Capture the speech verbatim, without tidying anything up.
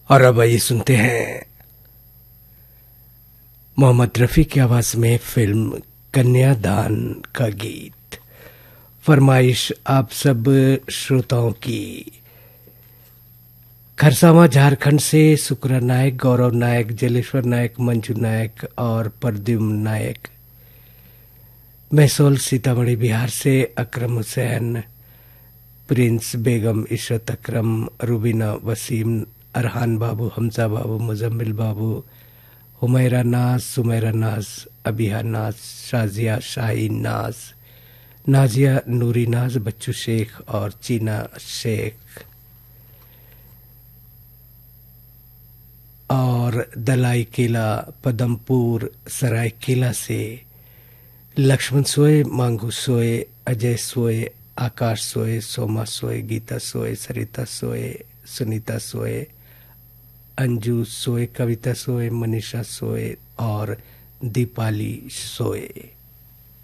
और अब आइए सुनते हैं मोहम्मद रफ़ी की आवाज में फिल्म कन्यादान का गीत। फरमाइश आप सब श्रोताओं की। खरसावां झारखंड से शुक्रा नायक, गौरव नायक, जलेश्वर नायक, मंजू नायक और प्रद्युम्न नायक। मैसोल सीतामढ़ी बिहार से अकरम हुसैन, प्रिंस बेगम, इशरत अकरम, रुबीना वसीम, अरहान बाबू, हमजा बाबू, मुजम्मिल बाबू, हुमैरा नाज, सुमैरा नाज, अबिहा नाज, शाजिया शाहीन नाज, नाजिया नूरी नाज, बच्चू शेख और चीना शेख। और दलाई केला, पदमपुर सरायकेला से लक्ष्मण सोए, मांगू सोए, अजय सोए, आकाश सोए, सोमा सोए, गीता सोए, सरिता सोए, सुनीता सोए, अंजू सोए, कविता सोए, मनीषा सोए और दीपाली सोए।